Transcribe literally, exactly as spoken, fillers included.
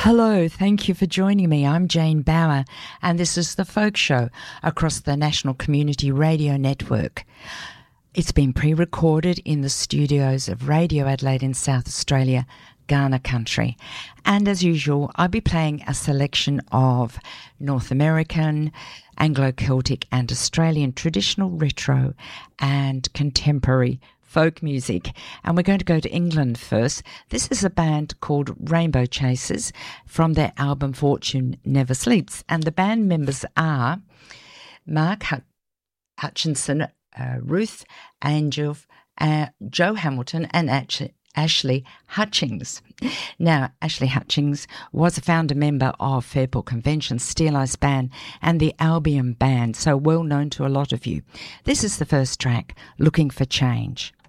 Hello, thank you for joining me. I'm Jane Bauer, and this is The Folk Show across the National Community Radio Network. It's been pre-recorded in the studios of Radio Adelaide in South Australia, Kaurna Country. And as usual, I'll be playing a selection of North American, Anglo-Celtic and Australian traditional retro and contemporary folk music. And we're going to go to England first. This is a band called Rainbow Chasers from their album Fortune Never Sleeps. And the band members are Mark Hut- Hutchinson, uh, Ruth Angel, uh, Joe Hamilton and Ashley, Ashley Hutchings. Now, Ashley Hutchings was a founder member of Fairport Convention, Steel Ice Band and the Albion Band, so well known to a lot of you. This is the first track, Looking for Change.